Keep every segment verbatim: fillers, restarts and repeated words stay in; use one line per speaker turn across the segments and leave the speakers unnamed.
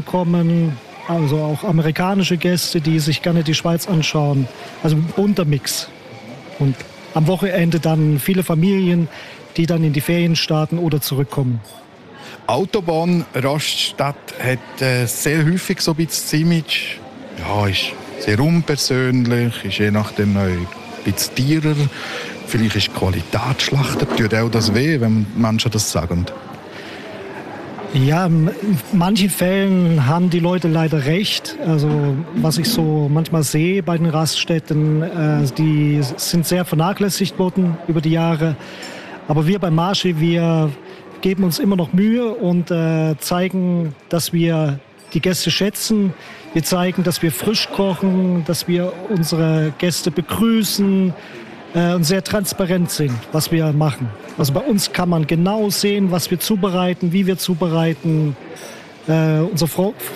kommen, also auch amerikanische Gäste, die sich gerne die Schweiz anschauen. Also ein bunter Mix. Und am Wochenende dann viele Familien, die dann in die Ferien starten oder zurückkommen.
Autobahn Raststadt hat äh, sehr häufig so ein bisschen das Image, ja, ist sehr unpersönlich, ist je nachdem ein bisschen teurer, vielleicht ist die Qualität schlechter. Tut auch das weh, wenn Menschen das sagen?
Ja, in manchen Fällen haben die Leute leider recht. Also was ich so manchmal sehe bei den Raststätten, äh, die sind sehr vernachlässigt worden über die Jahre. Aber wir bei Marché, wir geben uns immer noch Mühe und äh, zeigen, dass wir die Gäste schätzen. Wir zeigen, dass wir frisch kochen, dass wir unsere Gäste begrüßen äh, und sehr transparent sind, was wir machen. Also bei uns kann man genau sehen, was wir zubereiten, wie wir zubereiten. Äh, unser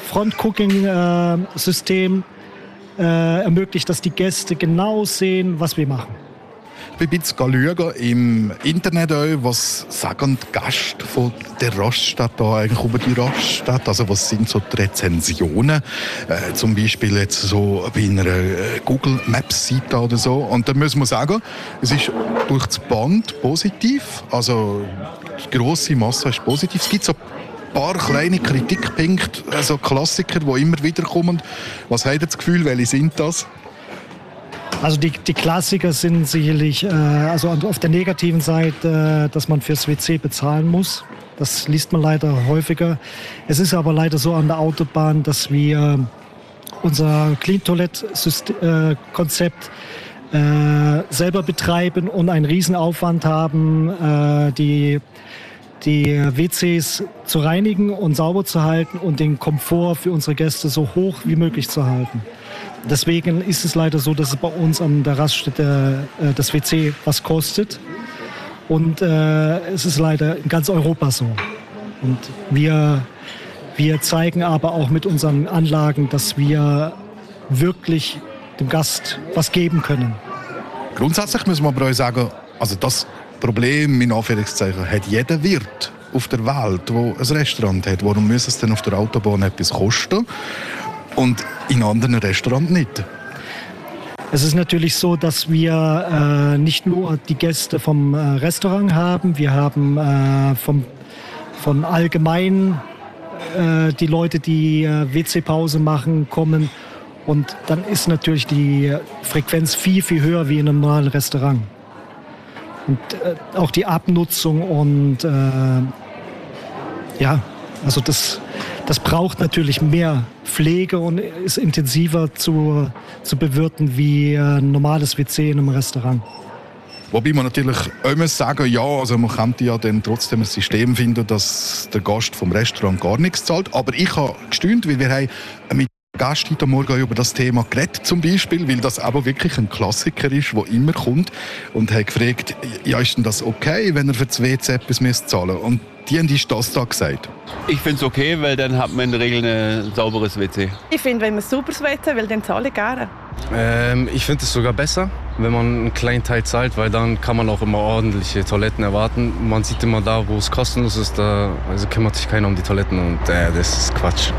Front-Cooking-System äh, ermöglicht, dass die Gäste genau sehen, was wir machen.
Ich bin jetzt schauen im Internet, auch, was sagen die Gäste von der Raststadt da eigentlich über die Raststadt? Also was sind so die Rezensionen? Äh, zum Beispiel jetzt so bei einer Google Maps Seite oder so. Und da muss man sagen, es ist durch das Band positiv. Also die grosse Masse ist positiv. Es gibt so ein paar kleine Kritikpunkte, also Klassiker, die immer wieder kommen. Was habt ihr das Gefühl, welche sind das?
Also die, die Klassiker sind sicherlich, äh, also auf der negativen Seite, äh, dass man fürs W C bezahlen muss. Das liest man leider häufiger. Es ist aber leider so an der Autobahn, dass wir unser Clean-Toilette-Konzept äh, selber betreiben und einen Riesenaufwand haben, äh, die, die W Cs zu reinigen und sauber zu halten und den Komfort für unsere Gäste so hoch wie möglich zu halten. Deswegen ist es leider so, dass es bei uns an der Raststätte äh, das W C was kostet. Und äh, es ist leider in ganz Europa so. Und wir, wir zeigen aber auch mit unseren Anlagen, dass wir wirklich dem Gast was geben können.
Grundsätzlich muss man aber auch sagen, also das Problem in Anführungszeichen hat jeder Wirt auf der Welt, der ein Restaurant hat. Warum muss es denn auf der Autobahn etwas kosten? Und in anderen Restaurants nicht.
Es ist natürlich so, dass wir äh, nicht nur die Gäste vom äh, Restaurant haben, wir haben äh, vom, von allgemein äh, die Leute, die äh, W C-Pause machen, kommen. Und dann ist natürlich die Frequenz viel, viel höher wie in einem normalen Restaurant. Und äh, auch die Abnutzung und äh, ja, also das... Das braucht natürlich mehr Pflege und ist intensiver zu, zu bewirten wie ein normales W C in einem Restaurant.
Wobei man natürlich auch muss sagen, ja, also man könnte ja dann trotzdem ein System finden, dass der Gast vom Restaurant gar nichts zahlt. Aber ich habe gestaunt, weil wir haben mit Gästen heute Morgen über das Thema geredet, zum Beispiel, weil das aber wirklich ein Klassiker ist, der immer kommt. Und haben gefragt, ja, ist denn das okay, wenn er für das W C etwas zahlen müsst? Und die haben das da gesagt.
Ich finde es okay, weil dann hat man in der Regel ein sauberes W C.
Ich finde, wenn man ein sauberes W C will, dann zahle ich gerne.
Ähm, ich finde es sogar besser, wenn man einen kleinen Teil zahlt, weil dann kann man auch immer ordentliche Toiletten erwarten. Man sieht immer da, wo es kostenlos ist, da also kümmert sich keiner um die Toiletten und äh, das ist Quatsch.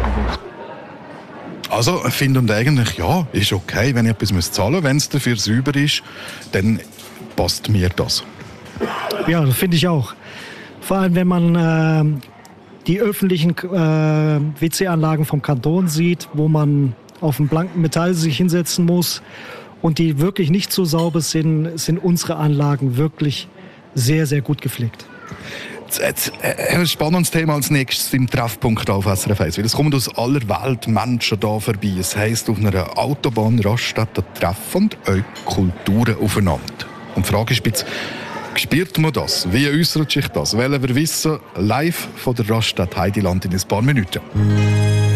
Also ich finde und eigentlich, ja, ist okay, wenn ich etwas zahlen muss. Wenn es dafür sauber ist, dann passt mir das.
Ja, das finde ich auch. Vor allem, wenn man äh, die öffentlichen äh, W C-Anlagen vom Kanton sieht, wo man auf dem blanken Metall sich hinsetzen muss und die wirklich nicht so sauber sind, sind unsere Anlagen wirklich sehr, sehr gut gepflegt.
Jetzt, äh, ein spannendes Thema als nächstes im Treffpunkt auf S R F eins. Weil es kommen aus aller Welt Menschen hier vorbei. Es heisst, auf einer Autobahn Raststadt treffen eure Kulturen aufeinander. Und die Frage ist jetzt, spürt man das? Wie äußert sich das? Wollen wir wissen, live von der Raststadt Heideland in ein paar Minuten.